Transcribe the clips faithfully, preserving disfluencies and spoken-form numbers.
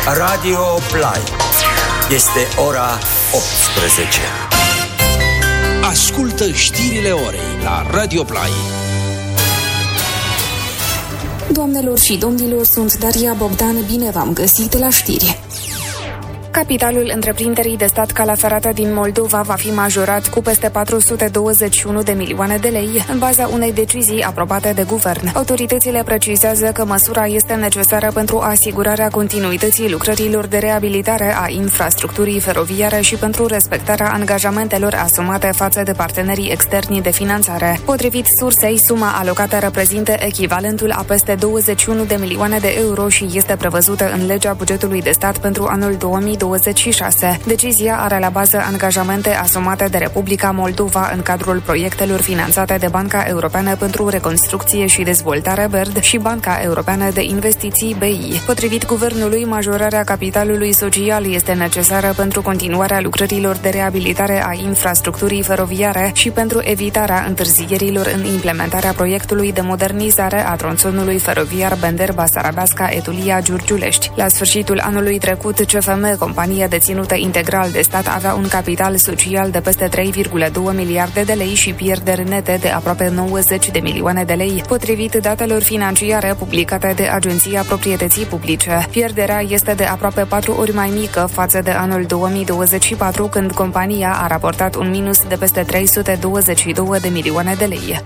Radio Play. Este ora optsprezece. Ascultă știrile orei la Radio Play. Doamnelor și domnilor, sunt Daria Bogdan, bine v-am găsit la știri. Capitalul întreprinderii de stat Calea Ferată din Moldova va fi majorat cu peste patru sute douăzeci și unu de milioane de lei în baza unei decizii aprobate de guvern. Autoritățile precizează că măsura este necesară pentru asigurarea continuității lucrărilor de reabilitare a infrastructurii feroviare și pentru respectarea angajamentelor asumate față de partenerii externi de finanțare. Potrivit sursei, suma alocată reprezintă echivalentul a peste douăzeci și unu de milioane de euro și este prevăzută în legea bugetului de stat pentru anul două mii douăzeci și șase. Decizia are la bază angajamente asumate de Republica Moldova în cadrul proiectelor finanțate de Banca Europeană pentru Reconstrucție și Dezvoltare B E R D și Banca Europeană de Investiții B I. Potrivit guvernului, majorarea capitalului social este necesară pentru continuarea lucrărilor de reabilitare a infrastructurii feroviare și pentru evitarea întârzierilor în implementarea proiectului de modernizare a tronțonului feroviar Bender-Basarabeasca-Etulia-Giurgiulești. La sfârșitul anului trecut, C F M, compania deținută integral de stat, avea un capital social de peste trei virgulă doi miliarde de lei și pierderi nete de aproape nouăzeci de milioane de lei, potrivit datelor financiare publicate de Agenția Proprietății Publice. Pierderea este de aproape patru ori mai mică față de anul două mii douăzeci și patru, când compania a raportat un minus de peste trei sute douăzeci și doi de milioane de lei.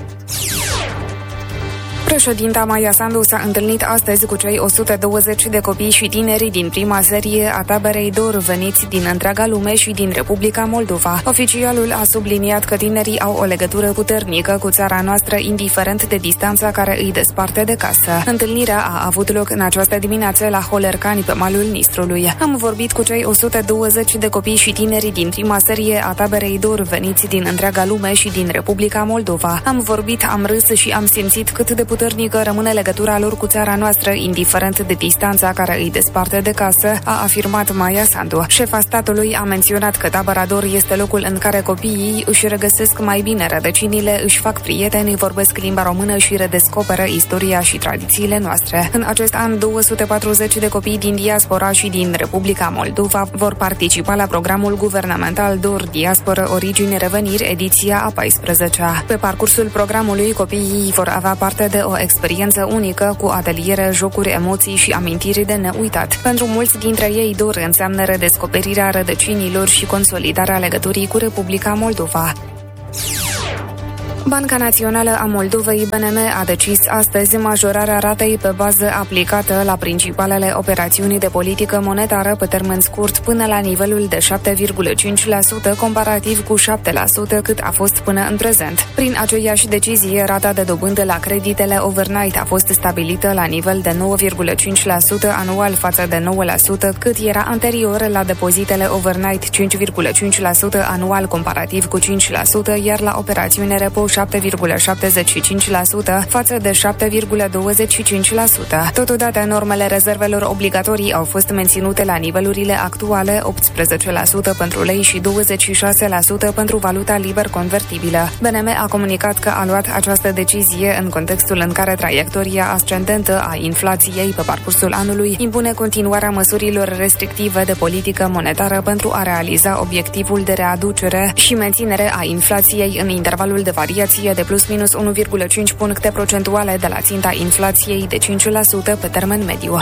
Președinta Maia Sandu s-a întâlnit astăzi cu cei o sută douăzeci de copii și tineri din prima serie a taberei Dor, veniți din întreaga lume și din Republica Moldova. Oficialul a subliniat că tinerii au o legătură puternică cu țara noastră, indiferent de distanța care îi desparte de casă. Întâlnirea a avut loc în această dimineață la Holercani, pe malul Nistrului. Am vorbit cu cei o sută douăzeci de copii și tineri din prima serie a taberei Dor, veniți din întreaga lume și din Republica Moldova. Am vorbit, am râs și am simțit cât de puternică rămâne legătura lor cu țara noastră, indiferent de distanța care îi desparte de casă, a afirmat Maia Sandu. Șefa statului a menționat că tabăra Dor este locul în care copiii își regăsesc mai bine rădăcinile, își fac prieteni, vorbesc limba română și redescoperă istoria și tradițiile noastre. În acest an, două sute patruzeci de copii din diaspora și din Republica Moldova vor participa la programul guvernamental Dor Diasporă Origini Reveniri, ediția a paisprezecea. Pe parcursul programului, copiii vor avea parte de o experiență unică cu ateliere, jocuri, emoții și amintiri de neuitat. Pentru mulți dintre ei, Dor înseamnă redescoperirea rădăcinilor și consolidarea legăturii cu Republica Moldova. Banca Națională a Moldovei, B N M, a decis astăzi majorarea ratei pe bază aplicată la principalele operațiuni de politică monetară pe termen scurt până la nivelul de șapte virgulă cinci la sută, comparativ cu șapte la sută cât a fost până în prezent. Prin aceeași decizie, rata de dobândă la creditele overnight a fost stabilită la nivel de nouă virgulă cinci la sută anual față de nouă la sută cât era anterior, la depozitele overnight cinci virgulă cinci la sută anual comparativ cu cinci la sută, iar la operațiune repo șapte virgulă șaptezeci și cinci la sută față de șapte virgulă douăzeci și cinci la sută. Totodată, normele rezervelor obligatorii au fost menținute la nivelurile actuale, optsprezece la sută pentru lei și douăzeci și șase la sută pentru valuta liber convertibilă. B N M a comunicat că a luat această decizie în contextul în care traiectoria ascendentă a inflației pe parcursul anului impune continuarea măsurilor restrictive de politică monetară pentru a realiza obiectivul de readucere și menținere a inflației în intervalul de variație de plus minus unu virgulă cinci puncte procentuale de la ținta inflației de cinci la sută pe termen mediu.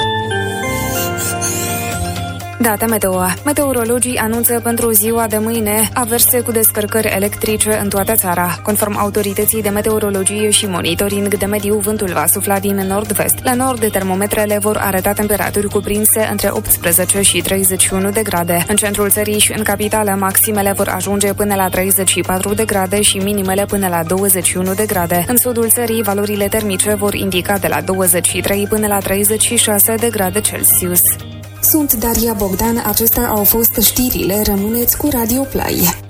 Date meteo. Meteorologii anunță pentru ziua de mâine averse cu descărcări electrice în toată țara. Conform autorității de meteorologie și monitoring de mediu, vântul va sufla din nord-vest. La nord, termometrele vor arăta temperaturi cuprinse între optsprezece și treizeci și unu de grade. În centrul țării și în capitală, maximele vor ajunge până la treizeci și patru de grade și minimele până la douăzeci și unu de grade. În sudul țării, valorile termice vor indica de la douăzeci și trei până la treizeci și șase de grade Celsius. Sunt Daria Bogdan, acestea au fost știrile, rămâneți cu Radio Play.